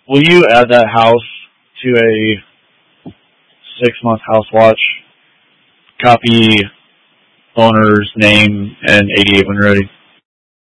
Will you add that house to a 6-month house watch? Copy owner's name and 88 when ready.